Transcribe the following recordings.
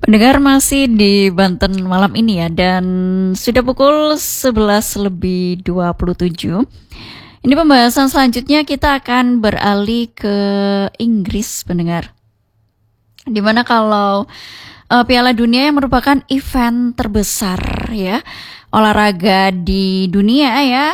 Pendengar masih di Banten malam ini ya, dan sudah pukul 11 lebih 27. Ini pembahasan selanjutnya kita akan beralih ke Inggris, pendengar. Dimana kalau Piala Dunia yang merupakan event terbesar ya, olahraga di dunia ya,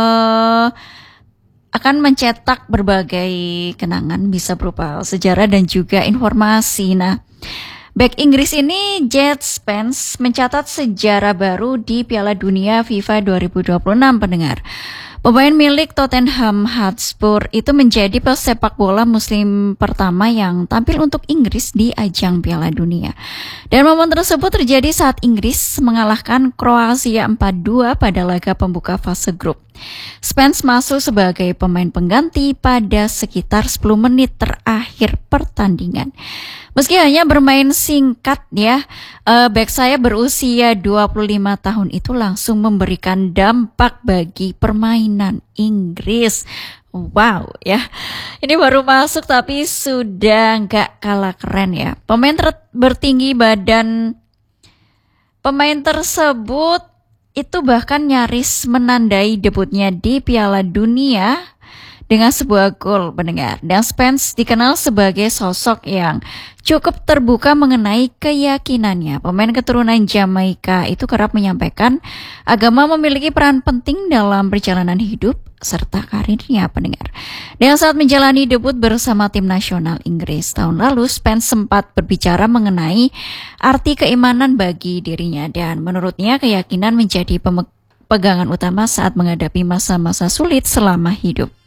akan mencetak berbagai kenangan, bisa berupa sejarah dan juga informasi. Nah, bek Inggris ini, Jed Spence, mencatat sejarah baru di Piala Dunia FIFA 2026, pendengar. Pemain milik Tottenham Hotspur itu menjadi pesepak bola muslim pertama yang tampil untuk Inggris di ajang Piala Dunia. Dan momen tersebut terjadi saat Inggris mengalahkan Kroasia 4-2 pada laga pembuka fase grup. Spence masuk sebagai pemain pengganti pada sekitar 10 menit terakhir pertandingan. Meski hanya bermain singkat ya, bek saya berusia 25 tahun itu langsung memberikan dampak bagi permainan Inggris. Wow ya, ini baru masuk tapi sudah nggak kalah keren ya. Bertinggi badan pemain tersebut itu bahkan nyaris menandai debutnya di Piala Dunia dengan sebuah gol, pendengar. Dan Spence dikenal sebagai sosok yang cukup terbuka mengenai keyakinannya. Pemain keturunan Jamaika itu kerap menyampaikan agama memiliki peran penting dalam perjalanan hidup serta karirnya, pendengar. Dan saat menjalani debut bersama tim nasional Inggris tahun lalu, Spence sempat berbicara mengenai arti keimanan bagi dirinya. Dan menurutnya keyakinan menjadi pegangan utama saat menghadapi masa-masa sulit selama hidup.